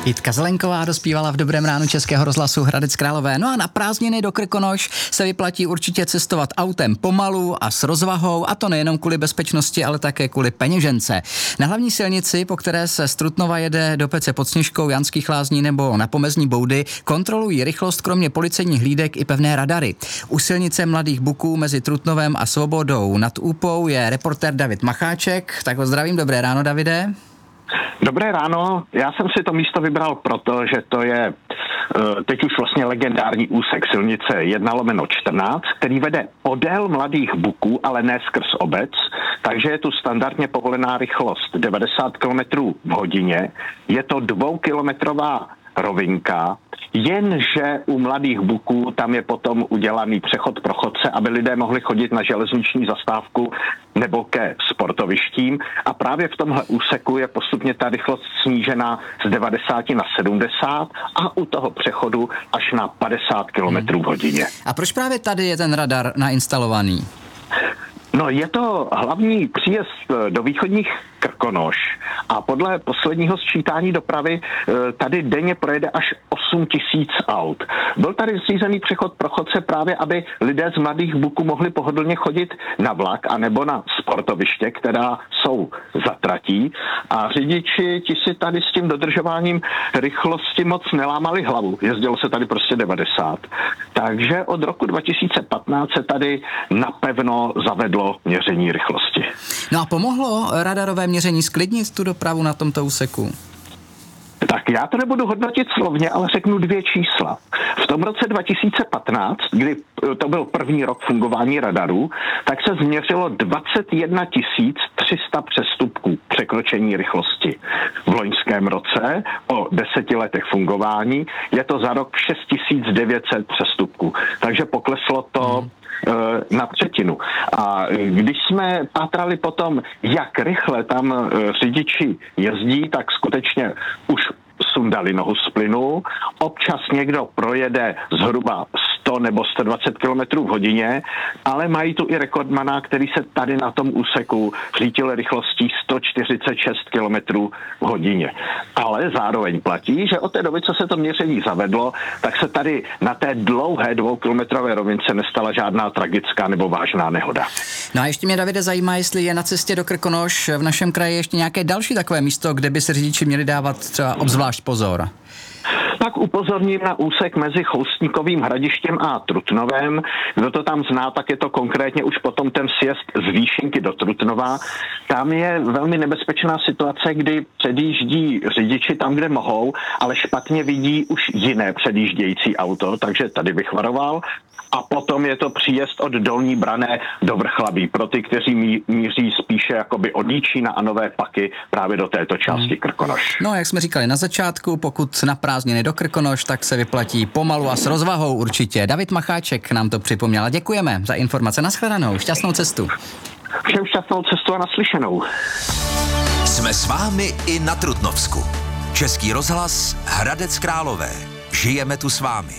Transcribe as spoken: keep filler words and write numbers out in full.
Jitka Zelenková dospívala v Dobrém ránu Českého rozhlasu Hradec Králové. No a na prázdniny do Krkonoš se vyplatí určitě cestovat autem pomalu a s rozvahou, a to nejenom kvůli bezpečnosti, ale také kvůli peněžence. Na hlavní silnici, po které se z Trutnova jede do Pece pod Sněžkou, Janských Lázní nebo na Pomezní Boudy, kontrolují rychlost kromě policejních hlídek i pevné radary. U silnice Mladých Buků mezi Trutnovem a Svobodou nad Úpou je reportér David Macháček. Tak ho zdravím, dobré ráno, Davide. Dobré ráno, já jsem si to místo vybral proto, že to je teď už vlastně legendární úsek silnice jedna lomeno čtrnáct, který vede podél Mladých Buků, ale ne skrz obec, takže je tu standardně povolená rychlost devadesát kilometrů v hodině, je to dvoukilometrová rovinka, jenže u Mladých Buků tam je potom udělaný přechod pro chodce, aby lidé mohli chodit na železniční zastávku nebo ke sportovištím, a právě v tomhle úseku je postupně ta rychlost snížena z devadesáti na sedmdesát a u toho přechodu až na padesát kilometrů v hodině. A proč právě tady je ten radar nainstalovaný? No, je to hlavní příjezd do východních Krkonoš a podle posledního sčítání dopravy tady denně projede až osm tisíc aut. Byl tady zřízený přechod pro chodce právě, aby lidé z Mladých Buků mohli pohodlně chodit na vlak anebo na sportoviště, která jsou za tratí, a řidiči ti si tady s tím dodržováním rychlosti moc nelámali hlavu. Jezdilo se tady prostě devadesát. Takže od roku dva tisíce patnáct se tady napevno zavedlo měření rychlosti. No a pomohlo radarové měření sklidnit tu dopravu na tomto úseku? Tak já to nebudu hodnotit slovně, ale řeknu dvě čísla. V tom roce dva tisíce patnáct, kdy to byl první rok fungování radarů, tak se změřilo dvacet jedna tisíc tři sta přestupků překročení rychlosti. V loňském roce, po deseti letech fungování, je to za rok šest tisíc devět set přestupků. Takže pokleslo to na třetinu. A když jsme pátrali potom, jak rychle tam řidiči jezdí, tak skutečně už sundali nohu z plynu. Občas někdo projede zhruba sto nebo sto dvacet kilometrů v hodině, ale mají tu i rekordmana, který se tady na tom úseku řítil rychlostí sto čtyřicet šest kilometrů v hodině. Ale zároveň platí, že od té doby, co se to měření zavedlo, tak se tady na té dlouhé dvoukilometrové rovince nestala žádná tragická nebo vážná nehoda. No a ještě mě, Davide, zajímá, jestli je na cestě do Krkonoš v našem kraji ještě nějaké další takové místo, kde by se řidiči měli dávat třeba obzvlášť pozor. Tak upozorním na úsek mezi Choustníkovým Hradištěm a Trutnovem. Kdo to tam zná, tak je to konkrétně už potom ten sjezd z Výšinky do Trutnova. Tam je velmi nebezpečná situace, kdy předjíždí řidiči tam, kde mohou, ale špatně vidí už jiné předjíždějící auto, takže tady bych varoval. A potom je to příjezd od Dolní Branné do Vrchlabí pro ty, kteří mí, míří spíše jakoby od Jíčína a Nové Paky právě do této části Krkonoš. No, jak jsme říkali na začátku, pokud na prázdniny do Krkonoš, tak se vyplatí pomalu a s rozvahou určitě. David Macháček nám to připomněl. Děkujeme za informace. Naschledanou, šťastnou cestu. Všem šťastnou cestu a naslyšenou. Jsme s vámi i na Trutnovsku. Český rozhlas Hradec Králové. Žijeme tu s vámi.